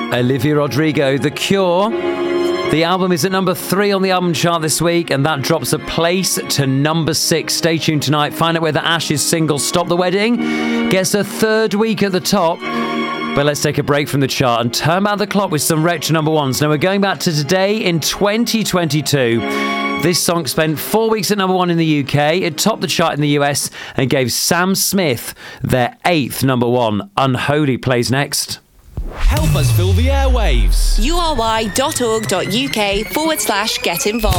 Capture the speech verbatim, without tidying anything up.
Olivia Rodrigo, The Cure. The album is at number three on the album chart this week, and that drops a place to number six. Stay tuned tonight. Find out where the Ash's single Stop the Wedding gets a third week at the top. But let's take a break from the chart and turn back the clock with some retro number ones. Now we're going back to today in twenty twenty-two. This song spent four weeks at number one in the U K. It topped the chart in the U S and gave Sam Smith their eighth number one. Unholy plays next. Help us fill the airwaves. U R Y dot org dot U K forward slash get involved.